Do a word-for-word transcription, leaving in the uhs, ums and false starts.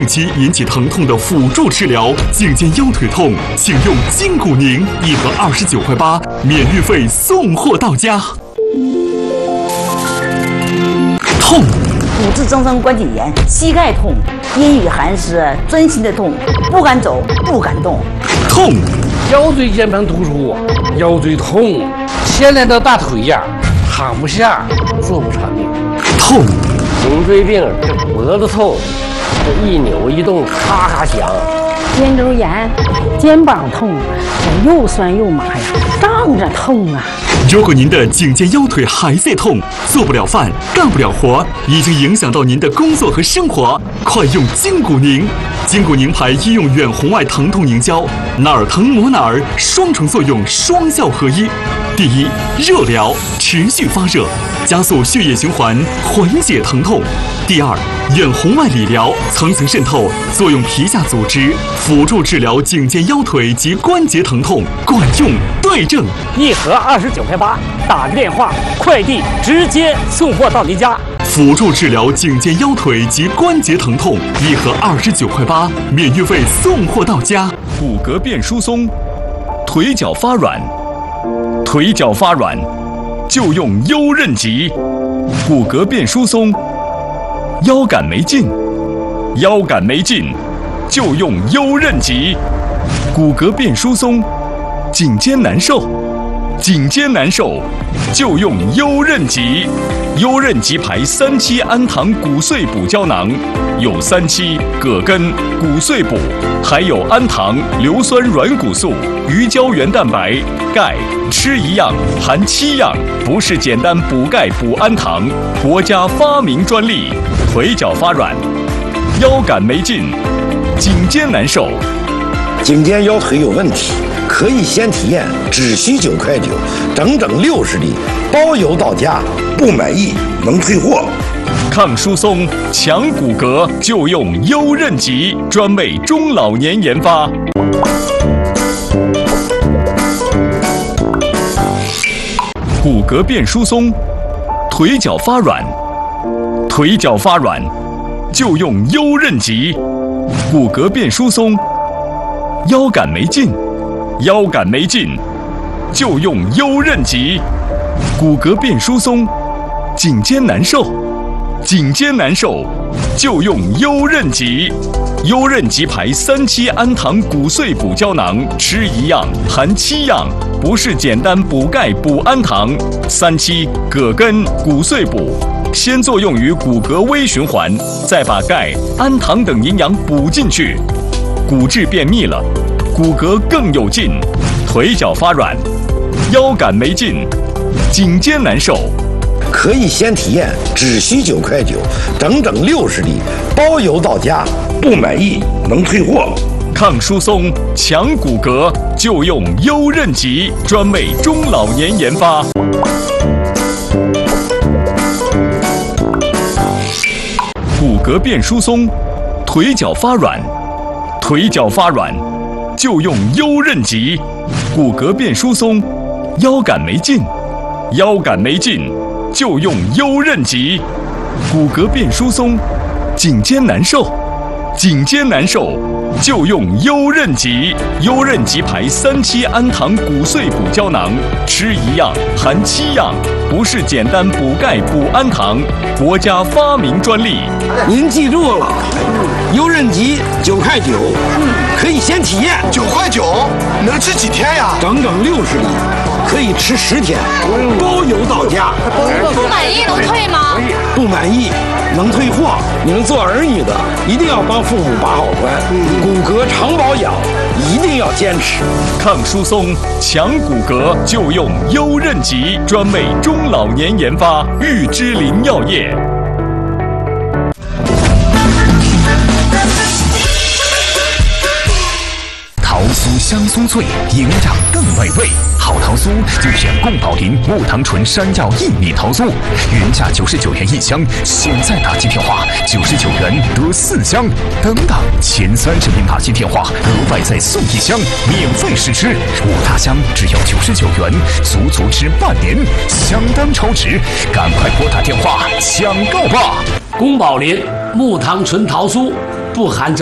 期引起疼痛的辅助治疗，颈肩腰腿痛，请用筋骨宁，一盒二十九块八，免运费送货到家。痛， 骨质增生关节炎，膝盖痛，阴雨寒湿，钻心的痛，不敢走，不敢动。 痛， 腰椎间盘突出，腰椎痛，牵连到大腿呀，躺不下，坐不长的。 痛， 颈椎病，脖子痛，这一扭一动咔咔响。 肩周炎，肩膀痛，这又酸又麻呀，胀着痛啊。 如果您的颈肩腰腿还在痛，做不了饭，干不了活，已经影响到您的工作和生活，快用筋骨宁。筋骨宁牌医用远红外疼痛凝胶，哪儿疼抹哪儿，双重作用，双效合一。第一，热疗，持续发热，加速血液循环，缓解疼痛。第二，远红外理疗，层层渗透，作用皮下组织，辅助治疗颈肩腰腿及关节疼痛，管用对症。 一盒二十九块八，打个电话，快递直接送货到您家。 辅助治疗颈肩腰腿及关节疼痛，一盒二十九块八，免运费送货到家。骨骼变疏松，腿脚发软，腿脚发软就用优韧极。骨骼变疏松，腰杆没劲，腰杆没劲就用优韧极。骨骼变疏松，颈肩难受，颈肩难受就用优韧极。优韧极牌三七氨糖骨碎补胶囊，有三七、葛根、骨碎补，还有氨糖、硫酸软骨素、鱼胶原蛋白、钙，吃一样含七样，不是简单补钙补氨糖，国家发明专利。腿脚发软，腰杆没劲，颈肩难受， 颈肩腰腿有问题，可以先体验，只需九块九，整整六十粒，包邮到家，不满意能退货。 抗疏松、强骨骼就用优韧极，专为中老年研发。骨骼变疏松，腿脚发软，腿脚发软就用优韧极。骨骼变疏松，腰杆没劲，腰杆没劲就用优韧极。骨骼变疏松，颈肩难受，颈肩难受就用优韧极。优韧极牌三七氨糖骨碎补胶囊，吃一样含七样，不是简单补钙补氨糖。三七、葛根、骨碎补，先作用于骨骼微循环，再把钙、氨糖等营养补进去，骨质变密了，骨骼更有劲。腿脚发软，腰杆没劲，颈肩难受， 可以先体验，只需九块九，整整六十粒，包邮到家，不满意能退货。 抗疏松、强骨骼就用优韧极，专为中老年研发。骨骼变疏松，腿脚发软，腿脚发软就用优韧极。骨骼变疏松，腰杆没劲，腰杆没劲就用优韧极。骨骼变疏松，颈肩难受，颈肩难受就用优韧极。优韧极牌三七氨糖骨碎补胶囊，吃一样含七样，不是简单补钙补氨糖，国家发明专利。 您记住了，优韧极九块九，可以先体验。 九块九能吃几天呀？ 整整六十粒，可以吃十天，包邮到家。 不满意能退吗？ 不满意能退货。你们做儿女的一定要帮父母把好关，骨骼常保养一定要坚持。 抗疏松、强骨骼就用优韧极，专为中老年研发。玉芝林药业。 桃酥香酥脆，营养更美味。好桃酥就选贡宝林木糖醇山药薏米桃酥，原价九十九元一箱，现在打进电话九十九元得四箱。等等，前三十名打进电话，额外再送一箱，免费试吃。五大箱只要九十九元，足足吃半年，相当超值。赶快拨打电话抢购吧！ 宫保林木糖醇桃酥， 不含